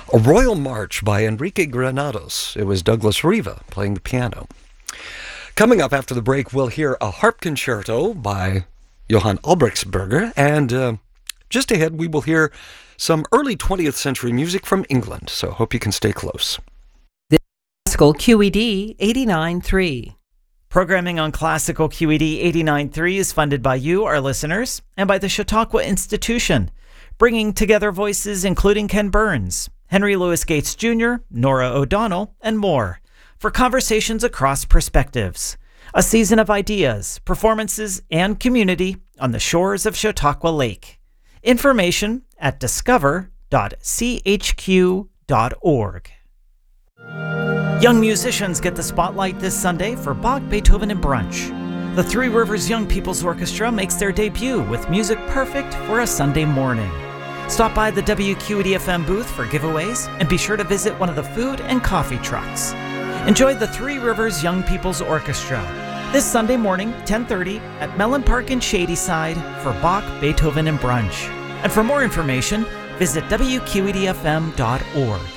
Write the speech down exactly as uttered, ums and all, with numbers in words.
A Royal March by Enrique Granados. It was Douglas Riva playing the piano. Coming up after the break, we'll hear a harp concerto by Johann Albrechtsberger, and uh, just ahead we will hear some early twentieth century music from England, so hope you can stay close. Classical Q E D eighty-nine point three. Programming on Classical Q E D eighty-nine point three is funded by you, our listeners, and by the Chautauqua Institution, bringing together voices including Ken Burns, Henry Louis Gates Junior, Nora O'Donnell, and more, for conversations across perspectives. A season of ideas, performances, and community on the shores of Chautauqua Lake. Information at discover dot c h q dot org. Young musicians get the spotlight this Sunday for Bach, Beethoven, and Brunch. The Three Rivers Young People's Orchestra makes their debut with music perfect for a Sunday morning. Stop by the W Q E D F M booth for giveaways and be sure to visit one of the food and coffee trucks. Enjoy the Three Rivers Young People's Orchestra this Sunday morning, ten thirty, at Mellon Park in Shadyside for Bach, Beethoven, and Brunch. And for more information, visit W Q E D F M dot org.